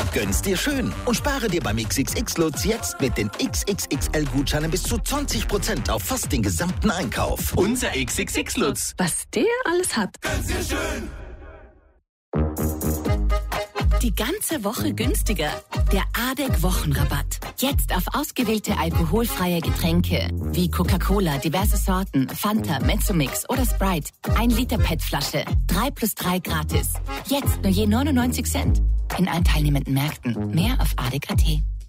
Gönn's dir schön und spare dir beim XXX-Lutz jetzt mit den XXXL-Gutscheinen bis zu 20% auf fast den gesamten Einkauf. Unser XXX-Lutz. Was der alles hat. Gönn's dir schön. Die ganze Woche günstiger. Der ADEC-Wochenrabatt. Jetzt auf ausgewählte alkoholfreie Getränke wie Coca-Cola, diverse Sorten, Fanta, Mezzomix oder Sprite. 1 Liter PET-Flasche. 3+3 gratis. Jetzt nur je 99 Cent. In allen teilnehmenden Märkten. Mehr auf ADEC.at.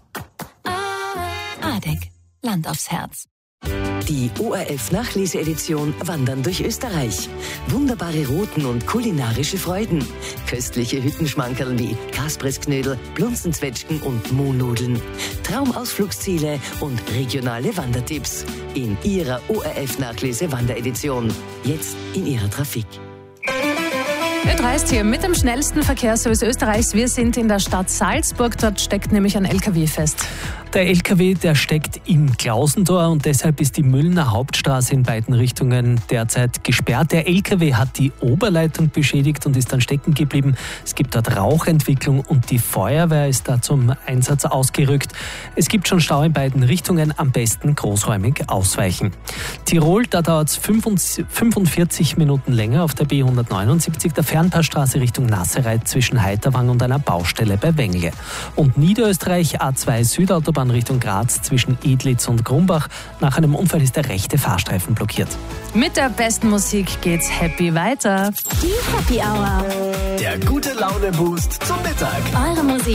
ADEC. Land aufs Herz. Die ORF-Nachleseedition Wandern durch Österreich. Wunderbare Routen und kulinarische Freuden. Köstliche Hüttenschmankerl wie Kaspressknödel, Blunzenzwetschgen und Mohnnudeln. Traumausflugsziele und regionale Wandertipps. In Ihrer ORF-Nachlese-Wanderedition. Jetzt in Ihrer Trafik. Ö3 ist hier mit dem schnellsten Verkehrsservice Österreichs. Wir sind in der Stadt Salzburg. Dort steckt nämlich ein LKW fest. Der LKW, der steckt im Klausentor und deshalb ist die Müllner Hauptstraße in beiden Richtungen derzeit gesperrt. Der LKW hat die Oberleitung beschädigt und ist dann stecken geblieben. Es gibt dort Rauchentwicklung und die Feuerwehr ist da zum Einsatz ausgerückt. Es gibt schon Stau in beiden Richtungen, am besten großräumig ausweichen. Tirol, da dauert es 45 Minuten länger auf der B179, der Fernpassstraße Richtung Nassereit zwischen Heiterwang und einer Baustelle bei Wengle. Und Niederösterreich, A2 Südautobahn Richtung Graz zwischen Edlitz und Grumbach. Nach einem Unfall ist der rechte Fahrstreifen blockiert. Mit der besten Musik geht's happy weiter. Die Happy Hour. Der gute Laune-Boost zum Mittag. Eure Musik.